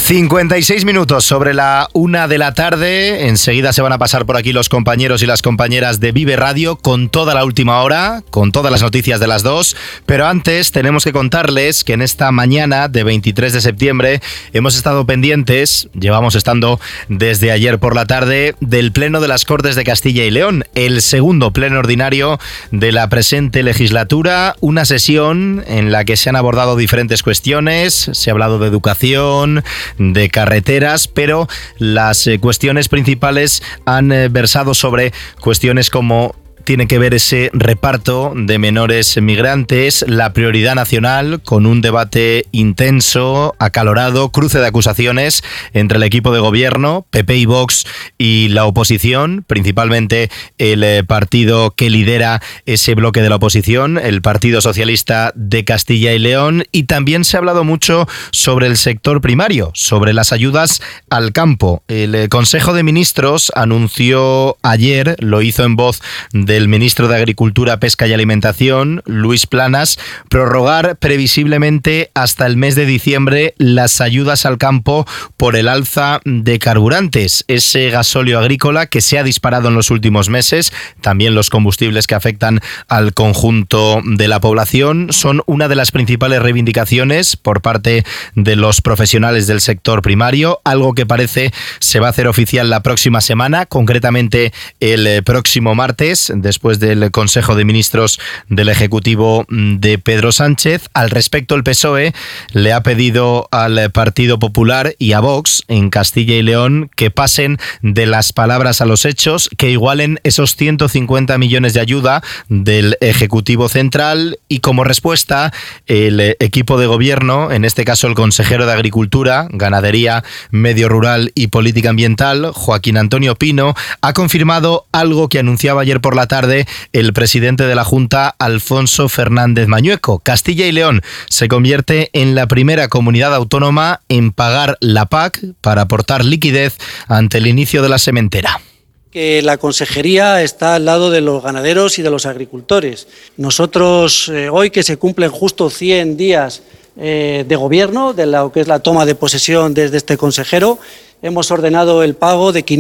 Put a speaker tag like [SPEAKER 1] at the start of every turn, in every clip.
[SPEAKER 1] 56 minutos sobre la 1 de la tarde. Enseguida se van a pasar por aquí los compañeros y las compañeras de Vive Radio con toda la última hora, con todas las noticias de las 2. Pero antes tenemos que contarles que en esta mañana de 23 de septiembre hemos estado pendientes, llevamos estando desde ayer por la tarde, del Pleno de las Cortes de Castilla y León, el segundo pleno ordinario de la presente legislatura, una sesión en la que se han abordado diferentes cuestiones, se ha hablado de educación, de carreteras, pero las cuestiones principales han versado sobre cuestiones como tiene que ver ese reparto de menores migrantes, la prioridad nacional, con un debate intenso, acalorado, cruce de acusaciones entre el equipo de gobierno, PP y Vox, y la oposición, principalmente el partido que lidera ese bloque de la oposición, el Partido Socialista de Castilla y León, y también se ha hablado mucho sobre el sector primario, sobre las ayudas al campo. El Consejo de Ministros anunció ayer, lo hizo en voz del ministro de Agricultura, Pesca y Alimentación, Luis Planas, prorrogar previsiblemente hasta el mes de diciembre las ayudas al campo por el alza de carburantes. Ese gasóleo agrícola que se ha disparado en los últimos meses, también los combustibles que afectan al conjunto de la población, son una de las principales reivindicaciones por parte de los profesionales del sector primario, algo que parece se va a hacer oficial la próxima semana, concretamente el próximo martes, después del Consejo de Ministros del Ejecutivo de Pedro Sánchez. Al respecto, el PSOE le ha pedido al Partido Popular y a Vox en Castilla y León que pasen de las palabras a los hechos, que igualen esos 150 millones de ayuda del Ejecutivo Central, y como respuesta el equipo de gobierno, en este caso el consejero de Agricultura, Ganadería, Medio Rural y Política Ambiental, Joaquín Antonio Pino, ha confirmado algo que anunciaba ayer por la tarde el presidente de la Junta, Alfonso Fernández Mañueco. Castilla y León se convierte en la primera comunidad autónoma en pagar la PAC para aportar liquidez ante el inicio de la sementera.
[SPEAKER 2] Que la consejería está al lado de los ganaderos y de los agricultores. Nosotros, hoy que se cumplen justo 100 días de gobierno, de lo que es la toma de posesión desde este consejero, hemos ordenado el pago de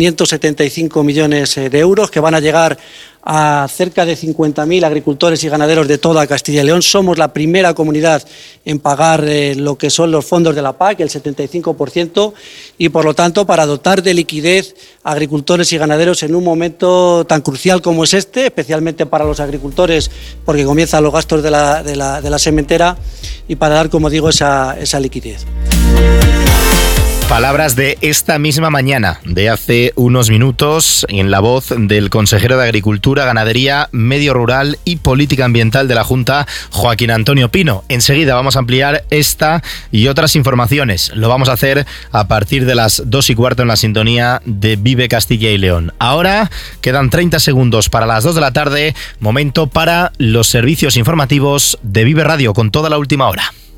[SPEAKER 2] 575 millones de euros que van a llegar a cerca de 50.000 agricultores y ganaderos de toda Castilla y León. Somos la primera comunidad en pagar lo que son los fondos de la PAC, el 75%, y por lo tanto para dotar de liquidez a agricultores y ganaderos en un momento tan crucial como es este, especialmente para los agricultores porque comienzan los gastos de la sementera, y para dar, como digo, esa liquidez.
[SPEAKER 1] Palabras de esta misma mañana, de hace unos minutos, en la voz del consejero de Agricultura, Ganadería, Medio Rural y Política Ambiental de la Junta, Joaquín Antonio Pino. Enseguida vamos a ampliar esta y otras informaciones. Lo vamos a hacer a partir de las 2:15 en la sintonía de Vive Castilla y León. Ahora quedan 30 segundos para las 2 de la tarde, momento para los servicios informativos de Vive Radio con toda la última hora.